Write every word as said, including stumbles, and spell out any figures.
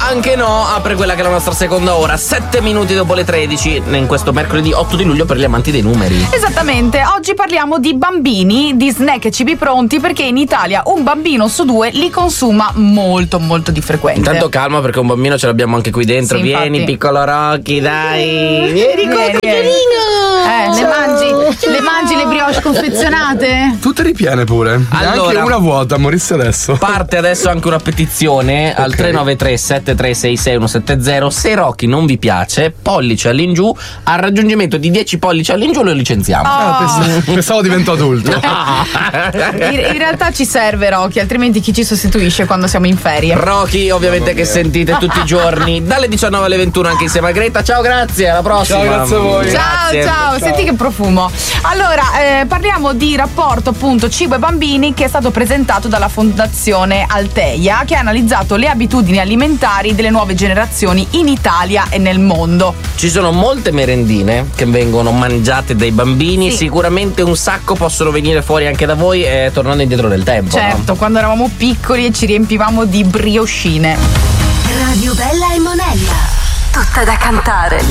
anche no apre quella che è la nostra seconda ora, sette minuti dopo le tredici, in questo mercoledì otto di luglio per gli amanti dei numeri. Esattamente, oggi parliamo di bambini, di snack e cibi pronti, perché in Italia un bambino su due li consuma molto molto di frequente. Intanto calma, perché un bambino ce l'abbiamo anche qui dentro. Sì, vieni infatti. piccolo Rocky, dai, vieni qua cucciolino. Eh, le mangi, le mangi le brioche confezionate? Tutte ripiene pure. Allora, anche una vuota, morisse adesso. Parte adesso anche una petizione al Ok. tre nove tre sette tre sei sei uno sette zero. Se Rocky non vi piace, pollice all'ingiù. Al raggiungimento di dieci pollici all'ingiù lo licenziamo. Ah, pens- pensavo divento adulto. In, in realtà ci serve Rocky, altrimenti chi ci sostituisce quando siamo in ferie? Rocky, ovviamente, che sentite tutti i giorni dalle diciannove alle ventuno anche insieme a Greta. Ciao, grazie, alla prossima. Ciao, grazie a voi. Ciao, Grazie. ciao, senti che profumo. Allora, eh, parliamo di rapporto appunto cibo e bambini, che è stato presentato dalla Fondazione Alteia, che ha analizzato le abitudini alimentari delle nuove generazioni in Italia e nel mondo. Ci sono molte merendine che vengono mangiate dai bambini, Sì. Sicuramente un sacco possono venire fuori anche da voi, eh, tornando indietro nel tempo. Certo, no? quando eravamo piccoli e ci riempivamo di brioscine. Radio Bella e Monella, tutta da cantare.